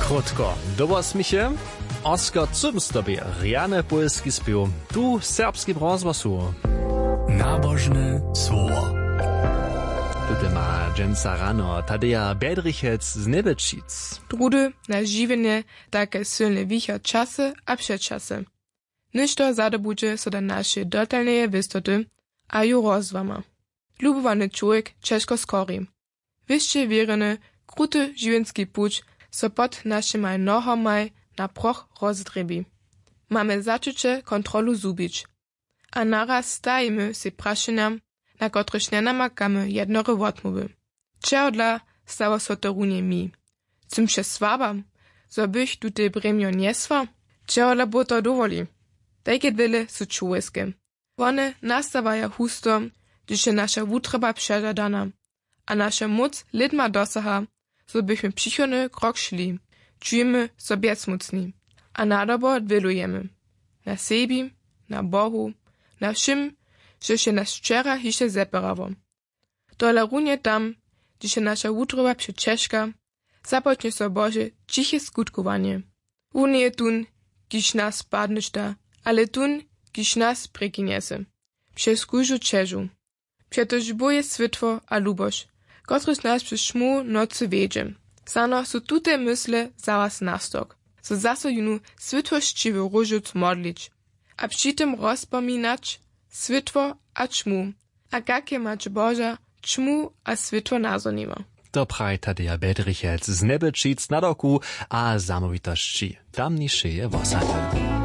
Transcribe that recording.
Krótko, do 8. Oskar Cymstobie, riane polski śpiew, tu serbski rozgłosu. Nabożne słowo. Tutaj ma dżęca rano Tadeja Bedrichec z Nebečic. Drudy na žiwienie takie silne wicher czasy a przedczasy. Ništo zadobudže so da naše dotalneje wystoty, a ju rozwama. Lubowany człowiek ciężko skori. Wyższe wierny, kruty żywienski puć so pod naszymi nohomaj na proch rozdrebi. Mamy zacząć kontrolu zubić. A naraz stajemy się praszeniam, na kotryż nie namakamy jednory wotmowy. Czeodla stało so to runie mi. Cym się swabam, zo bych tutaj bremio nieswa, czeodla bo to dowoli. Takie wiele są człowieskie. One nastawają husto, gdyż się nasza wutreba przeżadana, a nasza moc lidma dosaha, so byśmy przychodny krok szli, czujemy sobie smucni, a nadobo odwielujemy. Na sebi, na Bohu, na wszym, że się nas wczera jeszcze zeperało. Dole runie tam, gdzie się nasza wutreba przecieszka, zapocznie so Boże ciche skutkowanie. Runie tun, giż nas padneš da, ale tun, giż nas prekiniesie. Przez kurzu czeżu. Przetoż boje switwo a lubosz, kotryż nas przez szmu nocy wiedzie. Sano su tute mysle zaraz nastok, so zaso junu switwościwy różuc modlić. A przy tym rozpominać switwo a czmu, a jakie mać Boża czmu a switwo nazoniwa. To praj Tadeja Bedrichec z Nebečic na doku a zamówitości. Tam niższe wasady.